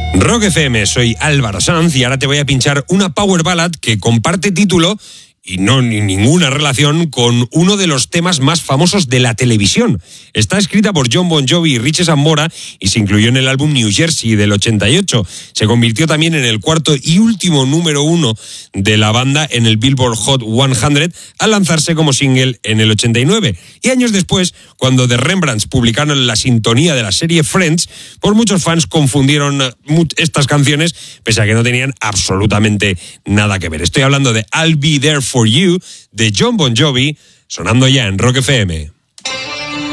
Rock FM, soy Álvaro Sanz y ahora te voy a pinchar una power ballad que comparte título y no ni ninguna relación con uno de los temas más famosos de la televisión. Está escrita por Jon Bon Jovi y Richie Sambora y se incluyó en el álbum New Jersey del 88. Se convirtió también en el cuarto y último número 1 de la banda en el Billboard Hot 100 al lanzarse como single en el 89. Y años después, cuando The Rembrandts publicaron la sintonía de la serie Friends, por muchos fans confundieron estas canciones, pese a que no tenían absolutamente nada que ver. Estoy hablando de I'll Be There For You, de Jon Bon Jovi, sonando ya en Rock FM.